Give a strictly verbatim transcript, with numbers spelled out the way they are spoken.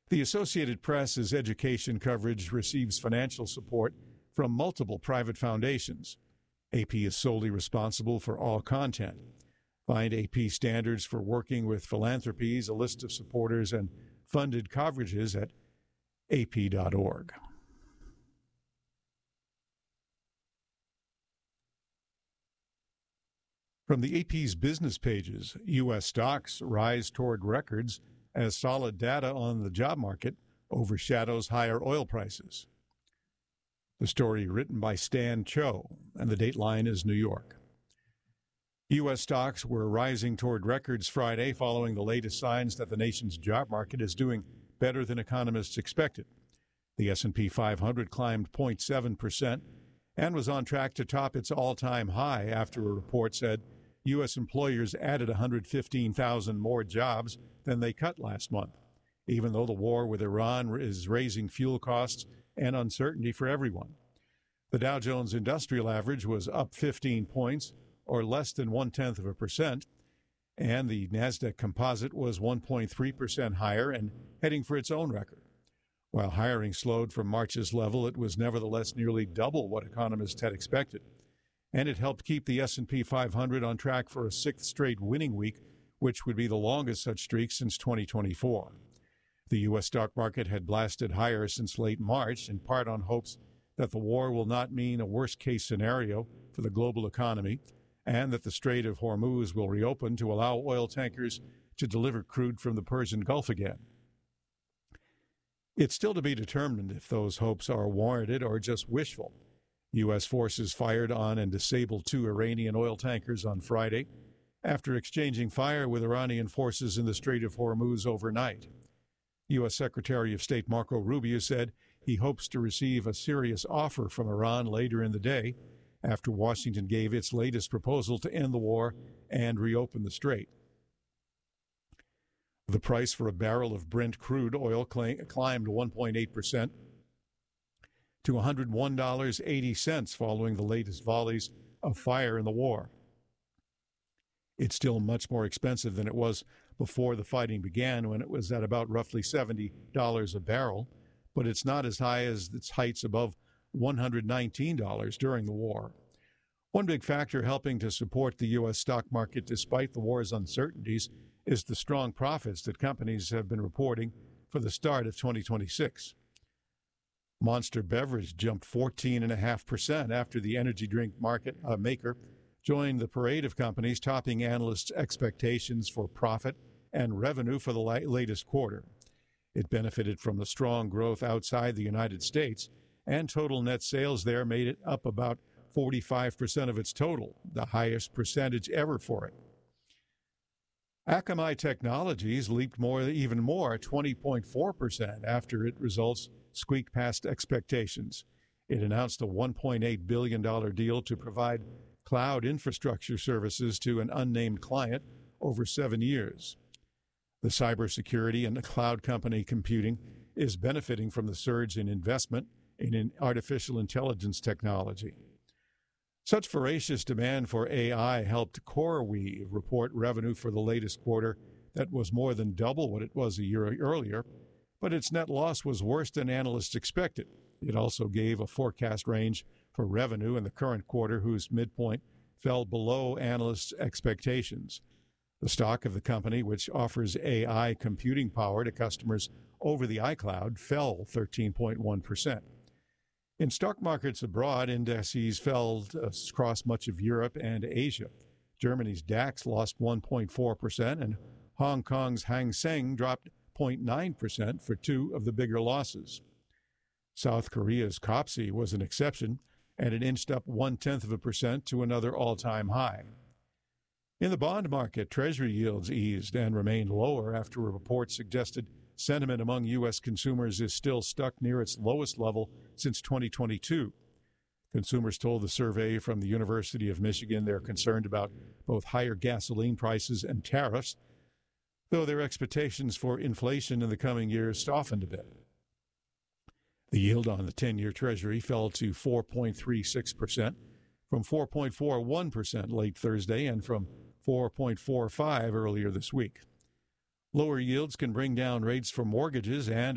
The Associated Press's education coverage receives financial support from multiple private foundations. A P is solely responsible for all content. Find A P standards for working with philanthropies, a list of supporters, and funded coverages at a p dot org. From the A P's business pages, U S stocks rise toward records as solid data on the job market overshadows higher oil prices. The story written by Stan Cho, and the dateline is New York. U S stocks were rising toward records Friday following the latest signs that the nation's job market is doing better than economists expected. The S and P five hundred climbed zero point seven percent and was on track to top its all-time high after a report said U S employers added one hundred fifteen thousand more jobs than they cut last month, even though the war with Iran is raising fuel costs and uncertainty for everyone. The Dow Jones Industrial Average was up fifteen points, or less than one-tenth of a percent, and the NASDAQ Composite was one point three percent higher and heading for its own record. While hiring slowed from March's level, it was nevertheless nearly double what economists had expected, and it helped keep the S and P five hundred on track for a sixth straight winning week, which would be the longest such streak since twenty twenty-four. The U S stock market had blasted higher since late March, in part on hopes that the war will not mean a worst-case scenario for the global economy, and that the Strait of Hormuz will reopen to allow oil tankers to deliver crude from the Persian Gulf again. It's still to be determined if those hopes are warranted or just wishful. U S forces fired on and disabled two Iranian oil tankers on Friday after exchanging fire with Iranian forces in the Strait of Hormuz overnight. U S Secretary of State Marco Rubio said he hopes to receive a serious offer from Iran later in the day after Washington gave its latest proposal to end the war and reopen the strait. The price for a barrel of Brent crude oil climbed one point eight percent to one hundred one dollars and eighty cents following the latest volleys of fire in the war. It's still much more expensive than it was before the fighting began, when it was at about roughly seventy dollars a barrel, but it's not as high as its heights above one hundred nineteen dollars during the war. One big factor helping to support the U S stock market despite the war's uncertainties is the strong profits that companies have been reporting for the start of twenty twenty-six. Monster Beverage jumped fourteen point five percent after the energy drink market uh, maker joined the parade of companies topping analysts' expectations for profit and revenue for the la- latest quarter. It benefited from the strong growth outside the United States, and total net sales there made it up about forty-five percent of its total, the highest percentage ever for it. Akamai Technologies leaped more, even more, twenty point four percent after its results squeaked past expectations. It announced a one point eight billion dollars deal to provide cloud infrastructure services to an unnamed client over seven years. The cybersecurity and the cloud company computing is benefiting from the surge in investment in artificial intelligence technology. Such voracious demand for A I helped CoreWeave report revenue for the latest quarter that was more than double what it was a year earlier, but its net loss was worse than analysts expected. It also gave a forecast range for revenue in the current quarter whose midpoint fell below analysts' expectations. The stock of the company, which offers A I computing power to customers over the iCloud, fell thirteen point one percent. In stock markets abroad, indices fell across much of Europe and Asia. Germany's DAX lost one point four percent, and Hong Kong's Hang Seng dropped zero point nine percent for two of the bigger losses. South Korea's K O P S I was an exception, and it inched up one-tenth of a percent to another all-time high. In the bond market, Treasury yields eased and remained lower after a report suggested sentiment among U S consumers is still stuck near its lowest level since twenty twenty-two. Consumers told the survey from the University of Michigan they're concerned about both higher gasoline prices and tariffs, though their expectations for inflation in the coming years softened a bit. The yield on the ten-year Treasury fell to four point three six percent from four point four one percent late Thursday and from four point four five earlier this week. Lower yields can bring down rates for mortgages and